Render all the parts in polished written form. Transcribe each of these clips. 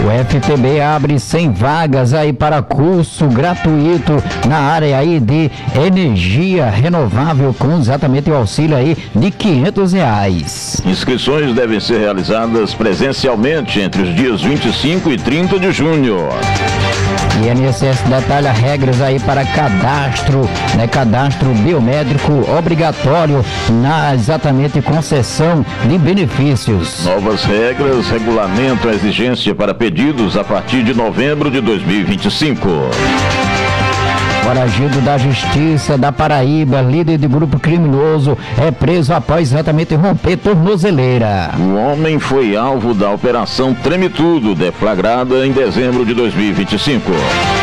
O FTB abre 100 vagas aí para curso gratuito na área aí de energia renovável, com exatamente o auxílio aí de R$500. Inscrições devem ser realizadas presencialmente entre os dias 25 e 30 de junho. INSS detalha regras aí para cadastro, né? Cadastro biométrico obrigatório na exatamente concessão de benefícios. Novas regras regulamentam a exigência para pedidos a partir de novembro de 2025. Foragido da Justiça da Paraíba, líder de grupo criminoso, é preso após exatamente romper tornozeleira. O homem foi alvo da Operação Treme Tudo, deflagrada em dezembro de 2025.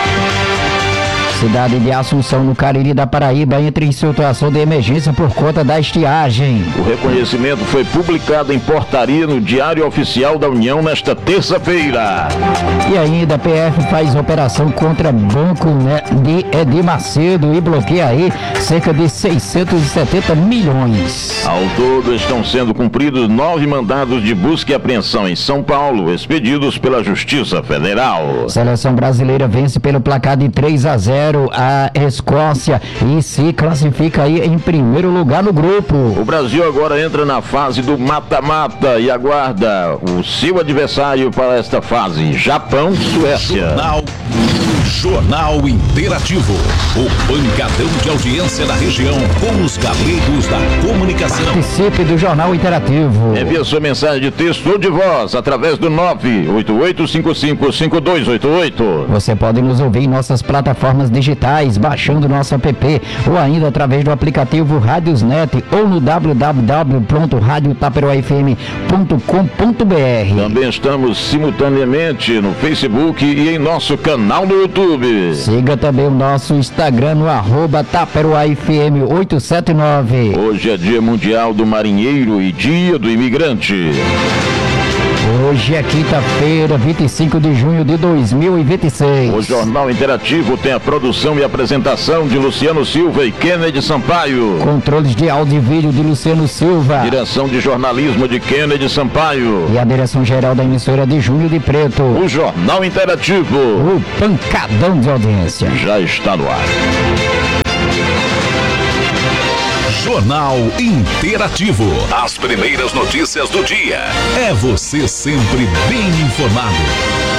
Cidade de Assunção, no Cariri da Paraíba, entra em situação de emergência por conta da estiagem. O reconhecimento foi publicado em portaria no Diário Oficial da União nesta terça-feira. E ainda a PF faz operação contra banco, né, de Edir Macedo e bloqueia aí cerca de 670 milhões. Ao todo estão sendo cumpridos 9 mandados de busca e apreensão em São Paulo, expedidos pela Justiça Federal. Seleção brasileira vence pelo placar de 3-0 a Escócia e se classifica aí em primeiro lugar no grupo. O Brasil agora entra na fase do mata-mata e aguarda o seu adversário para esta fase, Japão-Suécia. Jornal Interativo, o pancadão de audiência da região com os galegos da comunicação. Participe do Jornal Interativo. Envie sua mensagem de texto ou de voz através do 988555288. Você pode nos ouvir em nossas plataformas digitais, baixando nosso app, ou ainda através do aplicativo Radiosnet ou no www.radiotaperoafm.com.br. Também estamos simultaneamente no Facebook e em nosso canal no YouTube. Siga também o nosso Instagram no @taperoafm879. Hoje é Dia Mundial do Marinheiro e Dia do Imigrante. Hoje é quinta-feira, 25 de junho de 2026. O Jornal Interativo tem a produção e apresentação de Luciano Silva e Kennedy Sampaio. Controles de áudio e vídeo de Luciano Silva. Direção de jornalismo de Kennedy Sampaio. E a direção geral da emissora de Júnior de Preto. O Jornal Interativo. O pancadão de audiência. Já está no ar. Jornal Interativo. As primeiras notícias do dia. É você sempre bem informado.